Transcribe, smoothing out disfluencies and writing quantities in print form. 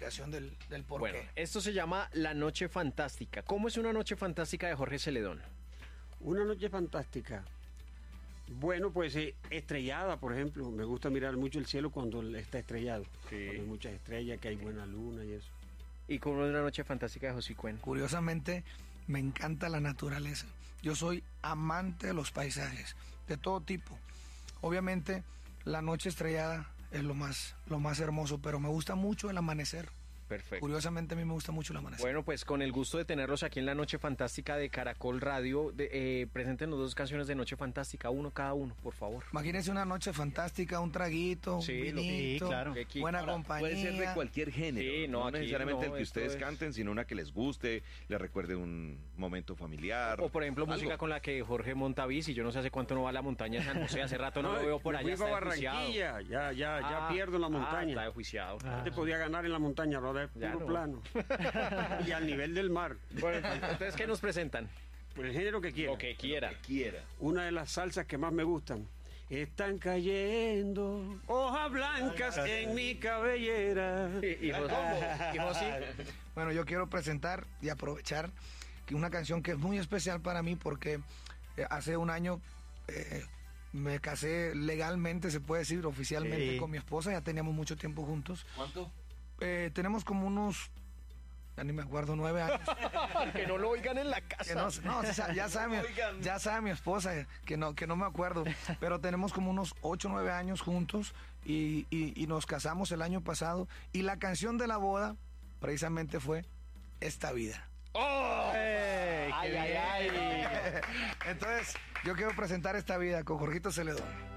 explicación del por Bueno, qué. esto se llama La Noche Fantástica. ¿Cómo es una noche fantástica de Jorge Celedón? Una noche fantástica. Bueno, pues estrellada, por ejemplo. Me gusta mirar mucho el cielo cuando está estrellado. Sí. Cuando hay muchas estrellas, que hay buena luna y eso. ¿Y cómo es una noche fantástica de José Cuen? Curiosamente, me encanta la naturaleza. Yo soy amante de los paisajes, de todo tipo. Obviamente, la noche estrellada es lo más hermoso, pero me gusta mucho el amanecer. Perfecto. Curiosamente, a mí me gusta mucho el amanecer. Bueno, pues con el gusto de tenerlos aquí en la Noche Fantástica de Caracol Radio, preséntenos 2 canciones de Noche Fantástica, uno cada uno, por favor. Imagínense una noche fantástica, un traguito, Sí, un vinito, sí, claro. buena Ahora, compañía. puede ser de cualquier género, Sí, no, no aquí necesariamente no, el que esto ustedes es- canten, sino una que les guste, les recuerde un momento familiar. O por ejemplo, algo. música con la que Jorge monta bici. Yo no sé hace cuánto no va a la montaña de San José, hace rato no lo veo por me allá. fui para Está desjuiciado. Barranquilla, ya pierdo en la montaña. Está desjuiciado. Antes podía ganar en la montaña, ahora es Ya puro no. plano. Y al nivel del mar. Bueno, entonces, ¿qué nos presentan? Pues el género que quiera. Lo que quiera. Quiera. Una de las salsas que más me gustan. Están cayendo hojas blancas en mi cabellera. ¿Y José? Bueno, yo quiero presentar y aprovechar que una canción que es muy especial para mí porque hace un año me casé legalmente, se puede decir, oficialmente Sí. con mi esposa. Ya teníamos mucho tiempo juntos. ¿Cuánto? Tenemos como unos, ya ni me acuerdo, 9 años. Que no lo oigan en la Que casa. no, ya sabe mi esposa que no me acuerdo, pero tenemos como unos 8 o 9 años juntos y nos casamos el año pasado y la canción de la boda precisamente fue Esta Vida. ¡Oh! ¡Ay, ay, ay! Entonces yo quiero presentar Esta Vida con Jorgito Celedón.